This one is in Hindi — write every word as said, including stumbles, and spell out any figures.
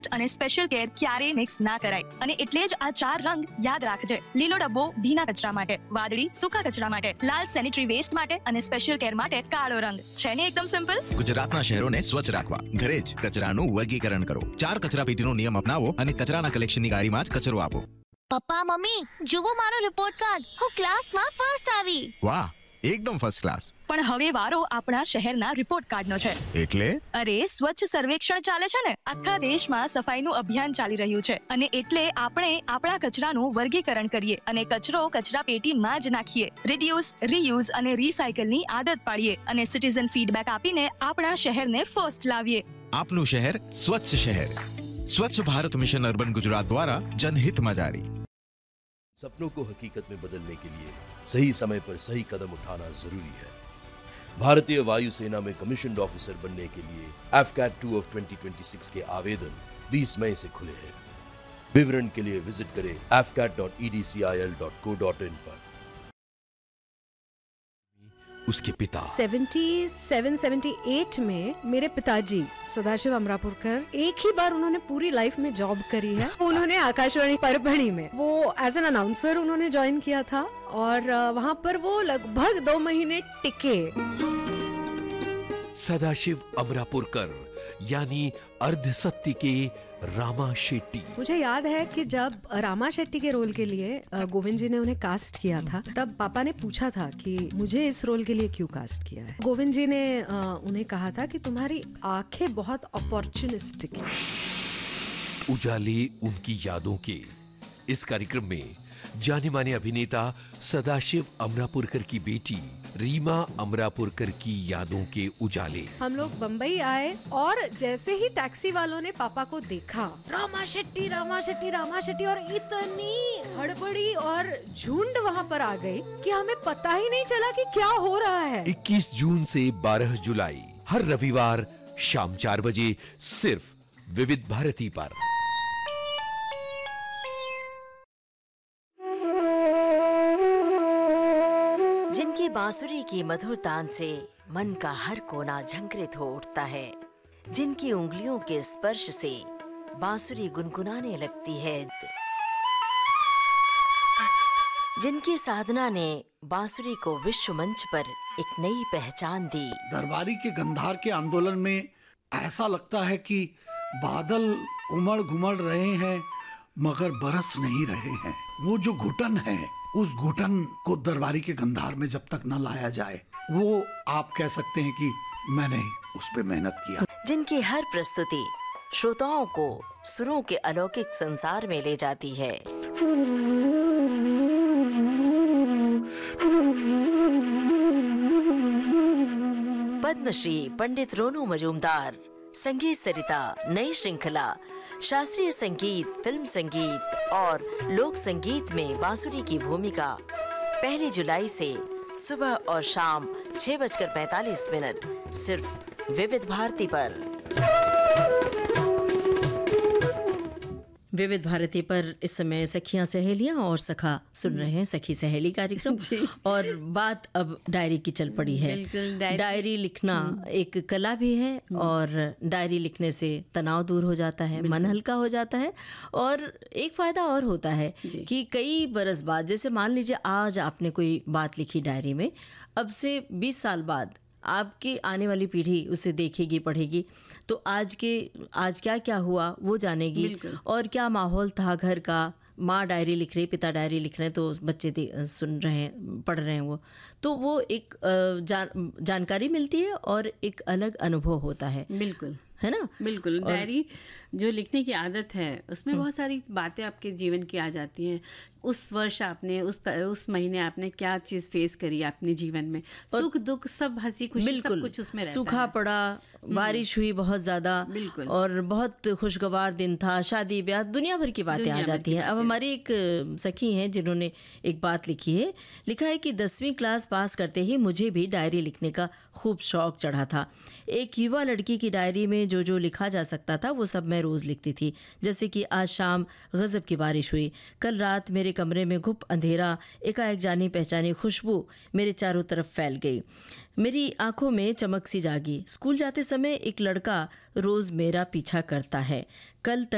અને સ્પેશિયલ કેર ક્યારેય મિક્સ ના કરાય અને એટલે જ આ ચાર રંગ યાદ રાખજે. લીલો ડબ્બો ભીના કચરા માટે, વાદળી સૂકા કચરા માટે, લાલ સેનિટરી વેસ્ટ માટે અને સ્પેશિયલ કેર માટે કાળો રંગ. છે ને એકદમ સિમ્પલ. ગુજરાતના શહેરોને સ્વચ્છ રાખવા ઘરે જ કચરાનું વર્ગીકરણ કરો. ચાર કચરા પેટીનો નિયમ અપનાવો અને કચરાના કલેક્શનની ગાડીમાં જ કચરો આપો. પપ્પા મમ્મી જુઓ મારો રિપોર્ટ કાર્ડ. હું ક્લાસમાં ફર્સ્ટ આવી. વાહ, એકદમ ફર્સ્ટ ક્લાસ. પણ હવે વારો આપણા શહેરના રિપોર્ટ કાર્ડનો છે. એટલે અરે સ્વચ્છ સર્વેક્ષણ ચાલે છે ને. આખા દેશમાં સફાઈનું અભિયાન ચાલી રહ્યું છે અને એટલે આપણે આપણા કચરાનું વર્ગીકરણ કરીએ અને કચરો કચરા પેટીમાં જ નાખીએ. રિડ્યુસ, રીયુઝ અને રીસાયકલની આદત પાડીએ અને સિટીઝન ફીડબેક આપીને આપણા શહેરને ફર્સ્ટ લાવીએ. આપનું શહેર સ્વચ્છ શહેર. स्वच्छ भारत मिशन अर्बन गुजरात द्वारा जनहित में जारी. सपनों को हकीकत में बदलने के लिए सही समय पर सही कदम उठाना जरूरी है. भारतीय वायुसेना में कमीशन्ड ऑफिसर बनने के लिए F cat two of twenty twenty six के आवेदन बीस मई से खुले हैं. विवरण के लिए विजिट करें F cat dot E D C I L dot co dot in पर. उसके पिता सतहत्तर अठहत्तर में मेरे पिताजी सदाशिव अमरापुरकर एक ही बार उन्होंने पूरी लाइफ में जॉब करी है. उन्होंने आकाशवाणी परभणी में वो एज एन अनाउंसर उन्होंने ज्वाइन किया था और वहाँ पर वो लगभग दो महीने टिके. सदाशिव अमरापुरकर यानी अर्ध सत्य के रामा शेट्टी. मुझे याद है कि जब रामा शेट्टी के रोल के लिए गोविंद जी ने उन्हें कास्ट किया था, तब पापा ने पूछा था कि मुझे इस रोल के लिए क्यों कास्ट किया है. गोविंद जी ने उन्हें कहा था कि तुम्हारी आंखें बहुत अपॉर्चुनिस्टिक हैं. उजाले उनकी यादों के इस कार्यक्रम में जाने माने अभिनेता सदाशिव अमरापुरकर की बेटी रीमा अमरापुरकर की यादों के उजाले. हम लोग बम्बई आए और जैसे ही टैक्सी वालों ने पापा को देखा, रामा शेट्टी रामा शेट्टी रामा शेट्टी, और इतनी हड़बड़ी और झुंड वहाँ पर आ गई कि हमें पता ही नहीं चला कि क्या हो रहा है. इक्कीस जून से बारह जुलाई हर रविवार शाम चार बजे सिर्फ विविध भारती पर. जिनकी बांसुरी की मधुर तान से मन का हर कोना झंकृत हो उठता है, जिनकी उंगलियों के स्पर्श से बांसुरी गुनगुनाने लगती है, जिनकी साधना ने बांसुरी को विश्व मंच पर एक नई पहचान दी. दरबारी के गंधार के आंदोलन में ऐसा लगता है कि बादल उमड़ घुमड़ रहे हैं मगर बरस नहीं रहे हैं. वो जो घुटन है, उस घुटन को दरबारी के गंधार में जब तक न लाया जाए, वो आप कह सकते हैं कि मैंने उस पे मेहनत किया. जिनकी हर प्रस्तुति श्रोताओं को सुरों के अलौकिक संसार में ले जाती है. पद्मश्री पंडित रोनू मजूमदार, संगीत सरिता नई श्रृंखला, शास्त्रीय संगीत, फिल्म संगीत और लोक संगीत में बांसुरी की भूमिका पहली जुलाई से सुबह और शाम छह बजकर पैंतालीस मिनट सिर्फ विविध भारती पर. विविध भारती पर इस समय सखियां सहेलियां और सखा सुन रहे हैं सखी सहेली कार्यक्रम. और बात अब डायरी की चल पड़ी है. डायरी, डायरी लिखना एक कला भी है और डायरी लिखने से तनाव दूर हो जाता है, मन हल्का हो जाता है. और एक फ़ायदा और होता है कि कई बरस बाद, जैसे मान लीजिए आज आपने कोई बात लिखी डायरी में, अब से बीस साल बाद आपकी आने वाली पीढ़ी उसे देखेगी, पढ़ेगी, तो आज के आज क्या क्या हुआ वो जानेगी. और क्या माहौल था घर का. माँ डायरी लिख रही, पिता डायरी लिख रहे हैं, तो बच्चे सुन रहे हैं, पढ़ रहे हैं वो, तो वो एक जान जानकारी मिलती है और एक अलग अनुभव होता है. बिल्कुल, है ना. बिल्कुल. डायरी जो लिखने की आदत है उसमें बहुत सारी बातें आपके जीवन की आ जाती हैं. उस वर्ष आपने उस उस महीने आपने क्या चीज़ फेस करी अपने जीवन में, सुख दुख सब, हंसी खुशी सब कुछ उसमें रहता सूखा है. पड़ा, बारिश हुई बहुत ज़्यादा, और बहुत खुशगवार दिन था, शादी ब्याह, दुनिया भर की बातें आ जाती हैं. अब हमारी एक सखी हैं जिन्होंने एक बात लिखी है. लिखा है कि दसवीं क्लास पास करते ही मुझे भी डायरी लिखने का खूब शौक चढ़ा था. एक युवा लड़की की डायरी में जो जो लिखा जा सकता था वो सब मैं रोज़ लिखती थी. जैसे कि आज शाम गज़ब की बारिश हुई, कल रात मेरे कमरे में घुप अंधेरा, एकाएक जानी पहचानी खुशबू मेरे चारों तरफ फैल गई, मेरी आंखों में चमक सी जागी. स्कूल जाते समय एक लड़का रोज़ मेरा पीछा करता है, कल तक